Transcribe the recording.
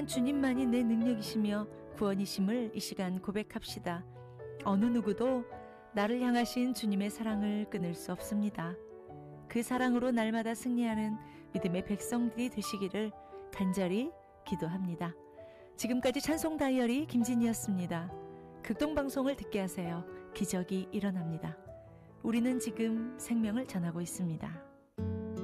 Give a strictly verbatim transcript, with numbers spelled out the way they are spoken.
오직은 주님만이 내 능력이시며 구원이심을 이 시간 고백합시다. 어느 누구도 나를 향하신 주님의 사랑을 끊을 수 없습니다. 그 사랑으로 날마다 승리하는 믿음의 백성들이 되시기를 간절히 기도합니다. 지금까지 찬송 다이어리 김진이었습니다. 극동방송을 듣게 하세요. 기적이 일어납니다. 우리는 지금 생명을 전하고 있습니다.